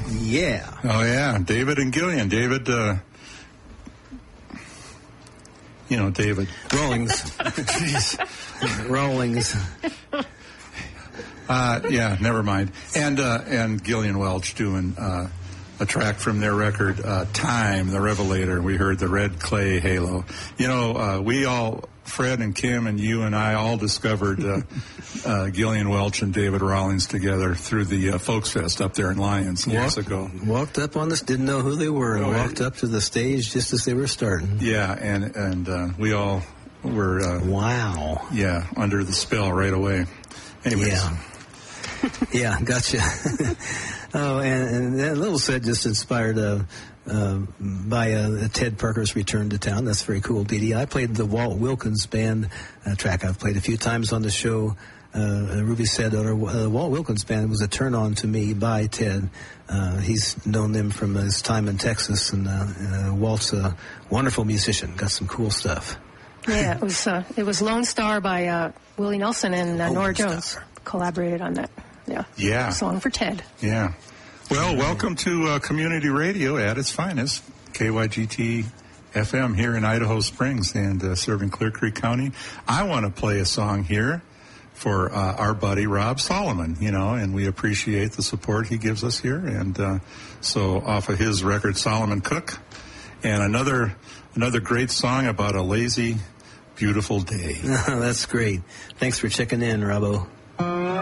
Yeah. Oh, yeah. David and Gillian. David, David. Rawlings. Jeez. Rawlings. Yeah, never mind. And Gillian Welch doing a track from their record, Time, the Revelator. We heard the Red Clay Halo. We all, Fred and Kim and you and I all discovered Gillian Welch and David Rawlings together through the Folks Fest up there in Lyons years ago. Walked up on this, didn't know who they were, and walked up to the stage just as they were starting. Yeah, and we all were... wow. Yeah, under the spell right away. Anyways. Yeah. Yeah, gotcha. Oh, and that little set just inspired by Ted Parker's return to town. That's very cool, Dee Dee. I played the Walt Wilkins Band track. I've played a few times on the show. Ruby said the Walt Wilkins Band was a turn-on to me by Ted. He's known them from his time in Texas, and Walt's a wonderful musician. Got some cool stuff. Yeah, it was Lone Star by Willie Nelson and Nora Jones collaborated on that. Yeah. Song for Ted. Yeah. Well, welcome to community radio at its finest, KYGT FM here in Idaho Springs and serving Clear Creek County. I want to play a song here for our buddy Rob Solomon, and we appreciate the support he gives us here. And so off of his record, Solomon Cook, and another great song about a lazy, beautiful day. That's great. Thanks for checking in, Robbo.